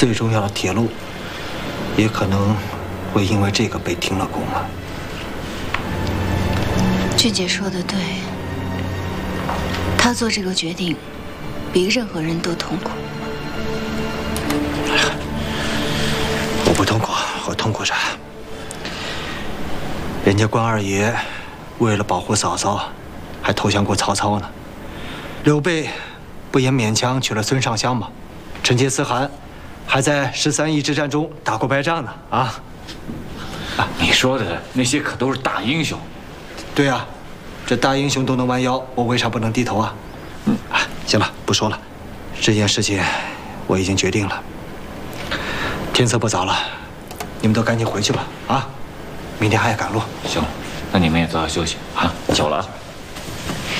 最重要的铁路，也可能会因为这个被停了工啊。 俊杰说的对，他做这个决定，比任何人都痛苦。 我不痛苦，我痛苦啥？人家关二爷为了保护嫂嫂，还投降过曹操呢。刘备不也勉强娶了孙尚香吗？成吉思汗还在13邑之战中打过败仗呢。啊！ 你说的那些可都是大英雄。 对呀，这大英雄都能弯腰，我为啥不能低头啊？行了，不说了，这件事情我已经决定了。天色不早了，你们都赶紧回去吧。啊，明天还要赶路。 行，那你们也早点休息啊，久了啊。